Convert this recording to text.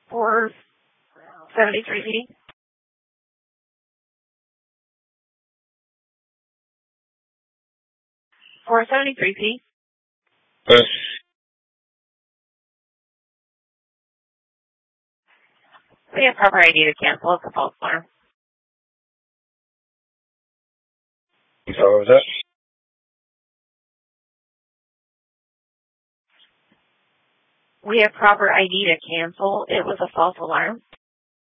473P. 473P. Yes. We have proper ID to cancel. It's a false alarm. So what was that? We have proper ID to cancel. It was a false alarm.